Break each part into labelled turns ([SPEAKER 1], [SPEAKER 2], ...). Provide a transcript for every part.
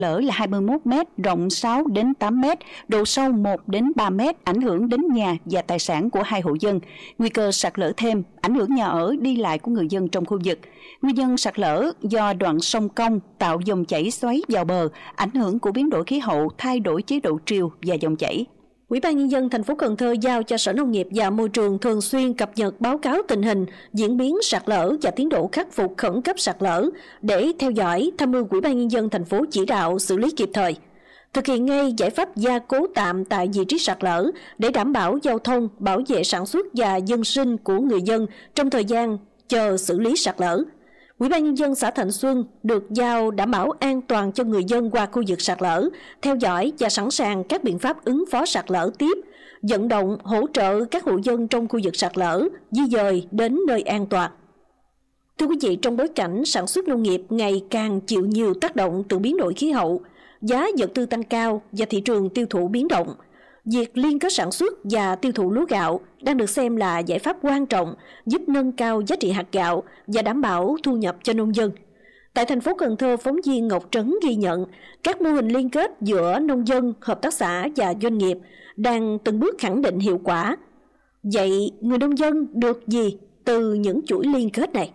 [SPEAKER 1] lở là 21 m, rộng 6 đến 8 m, độ sâu 1 đến 3 m, ảnh hưởng đến nhà và tài sản của 2 hộ dân. Nguy cơ sạt lở thêm, ảnh hưởng nhà ở, đi lại của người dân trong khu vực. Nguyên nhân sạt lở do đoạn sông Công tạo dòng chảy xoáy vào bờ, ảnh hưởng của biến đổi khí hậu, thay đổi chế độ triều và dòng chảy.
[SPEAKER 2] Ủy ban Nhân dân thành phố Cần Thơ giao cho Sở Nông nghiệp và Môi trường thường xuyên cập nhật báo cáo tình hình, diễn biến sạt lở và tiến độ khắc phục khẩn cấp sạt lở để theo dõi, tham mưu Ủy ban Nhân dân thành phố chỉ đạo xử lý kịp thời. Thực hiện ngay giải pháp gia cố tạm tại vị trí sạt lở để đảm bảo giao thông, bảo vệ sản xuất và dân sinh của người dân trong thời gian chờ xử lý sạt lở. Ủy ban Nhân dân xã Thạnh Xuân được giao đảm bảo an toàn cho người dân qua khu vực sạt lở, theo dõi và sẵn sàng các biện pháp ứng phó sạt lở tiếp, vận động hỗ trợ các hộ dân trong khu vực sạt lở di dời đến nơi an toàn. Thưa quý vị, trong bối cảnh sản xuất nông nghiệp ngày càng chịu nhiều tác động từ biến đổi khí hậu, giá vật tư tăng cao và thị trường tiêu thụ biến động, việc liên kết sản xuất và tiêu thụ lúa gạo đang được xem là giải pháp quan trọng giúp nâng cao giá trị hạt gạo và đảm bảo thu nhập cho nông dân. Tại thành phố Cần Thơ, phóng viên Ngọc Trấn ghi nhận các mô hình liên kết giữa nông dân, hợp tác xã và doanh nghiệp đang từng bước khẳng định hiệu quả. Vậy người nông dân được gì từ những chuỗi liên kết này?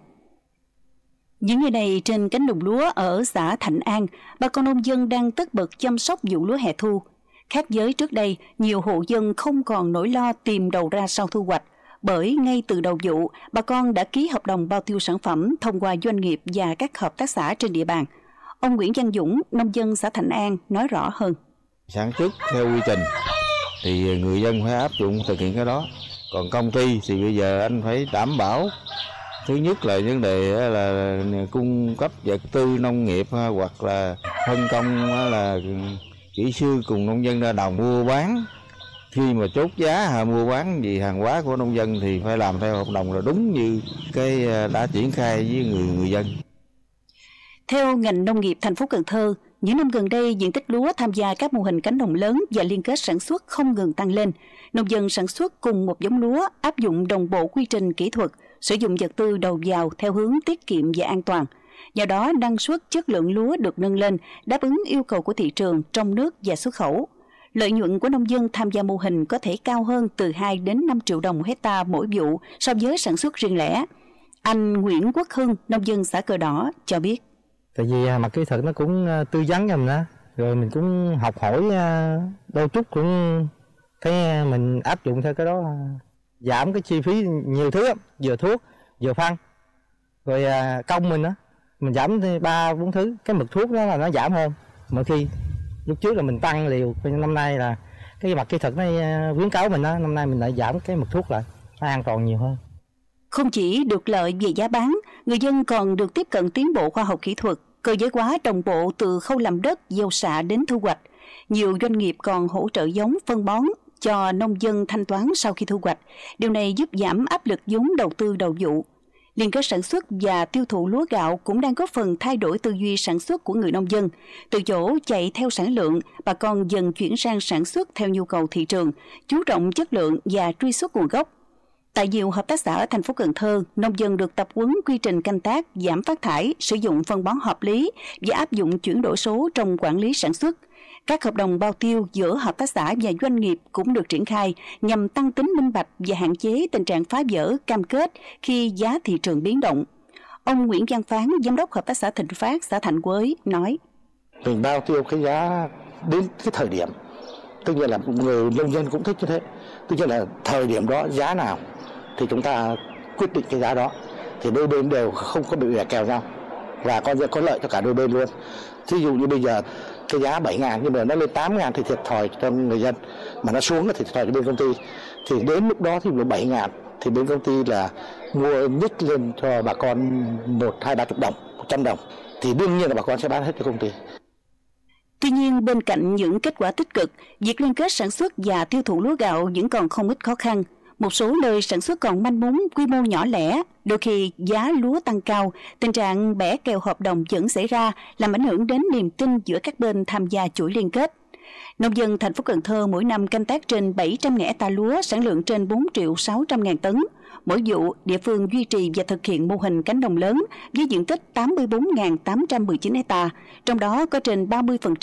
[SPEAKER 1] Những ngày này trên cánh đồng lúa ở xã Thạnh An, bà con nông dân đang tất bật chăm sóc vụ lúa hè thu. Khác với trước đây, nhiều hộ dân không còn nỗi lo tìm đầu ra sau thu hoạch, bởi ngay từ đầu vụ, bà con đã ký hợp đồng bao tiêu sản phẩm thông qua doanh nghiệp và các hợp tác xã trên địa bàn. Ông Nguyễn Văn Dũng, nông dân xã Thạnh An, nói rõ hơn.
[SPEAKER 3] Sản xuất theo quy trình thì người dân phải áp dụng thực hiện cái đó. Còn công ty thì bây giờ anh phải đảm bảo, thứ nhất là vấn đề là cung cấp vật tư nông nghiệp hoặc là phân công là kỹ sư cùng nông dân ra đồng mua bán. Khi mà chốt giá mua bán gì hàng hóa của nông dân thì phải làm theo hợp đồng là đúng như cái đã triển khai với người dân.
[SPEAKER 1] Theo ngành nông nghiệp thành phố Cần Thơ, những năm gần đây diện tích lúa tham gia các mô hình cánh đồng lớn và liên kết sản xuất không ngừng tăng lên. Nông dân sản xuất cùng một giống lúa áp dụng đồng bộ quy trình kỹ thuật, sử dụng vật tư đầu vào theo hướng tiết kiệm và an toàn. Do đó, năng suất, chất lượng lúa được nâng lên, đáp ứng yêu cầu của thị trường trong nước và xuất khẩu. Lợi nhuận của nông dân tham gia mô hình có thể cao hơn từ 2 đến 5 triệu đồng hecta mỗi vụ so với sản xuất riêng lẻ. Anh Nguyễn Quốc Hưng, nông dân xã Cờ Đỏ, cho biết.
[SPEAKER 4] Tại vì mặt kỹ thuật nó cũng tư vấn cho mình đó, rồi mình cũng học hỏi đôi chút cũng cái mình áp dụng theo cái đó, giảm cái chi phí nhiều thứ, vừa thuốc, vừa phân, rồi công mình đó. Mình giảm 3-4 thứ, cái mực thuốc đó là nó giảm hơn. Mỗi khi lúc trước là mình tăng liều, năm nay là cái mặt kỹ thuật nó khuyến cáo mình đó, năm nay mình lại giảm cái mực thuốc lại, nó an toàn nhiều hơn.
[SPEAKER 1] Không chỉ được lợi về giá bán, người dân còn được tiếp cận tiến bộ khoa học kỹ thuật, cơ giới hóa đồng bộ từ khâu làm đất, gieo xạ đến thu hoạch. Nhiều doanh nghiệp còn hỗ trợ giống, phân bón cho nông dân thanh toán sau khi thu hoạch. Điều này giúp giảm áp lực vốn đầu tư đầu vụ. Liên kết sản xuất và tiêu thụ lúa gạo cũng đang góp phần thay đổi tư duy sản xuất của người nông dân. Từ chỗ chạy theo sản lượng, bà con dần chuyển sang sản xuất theo nhu cầu thị trường, chú trọng chất lượng và truy xuất nguồn gốc. Tại nhiều hợp tác xã ở thành phố Cần Thơ, nông dân được tập huấn quy trình canh tác, giảm phát thải, sử dụng phân bón hợp lý và áp dụng chuyển đổi số trong quản lý sản xuất. Các hợp đồng bao tiêu giữa hợp tác xã và doanh nghiệp cũng được triển khai nhằm tăng tính minh bạch và hạn chế tình trạng phá vỡ cam kết khi giá thị trường biến động. Ông Nguyễn Văn Phán, giám đốc hợp tác xã Thịnh Phát, xã Thạnh Quế, nói.
[SPEAKER 5] Mình bao tiêu cái giá đến cái thời điểm, tất nhiên là người nông dân cũng thích như thế. Tất nhiên là thời điểm đó giá nào thì chúng ta quyết định cái giá đó, thì đôi bên đều không có bị bẻ kèo nhau và có lợi cho cả đôi bên luôn. Ví dụ như bây giờ cái giá 7.000 nhưng mà nó lên 8.000 thì thiệt thòi cho người dân, mà nó xuống thì thiệt thòi cho bên công ty. Thì đến lúc đó thì 7.000 thì bên công ty là mua nhích lên cho bà con 1-2-30 đồng, 100 đồng thì đương nhiên là bà con sẽ bán hết cho công ty.
[SPEAKER 1] Tuy nhiên, bên cạnh những kết quả tích cực, việc liên kết sản xuất và tiêu thụ lúa gạo vẫn còn không ít khó khăn. Một số nơi sản xuất còn manh mún, quy mô nhỏ lẻ, đôi khi giá lúa tăng cao, tình trạng bẻ kèo hợp đồng vẫn xảy ra, làm ảnh hưởng đến niềm tin giữa các bên tham gia chuỗi liên kết. Nông dân thành phố Cần Thơ mỗi năm canh tác trên 700.000 hecta lúa, sản lượng trên 4.600.000 tấn. Mỗi vụ, địa phương duy trì và thực hiện mô hình cánh đồng lớn với diện tích 84.819 hecta, trong đó có trên 30%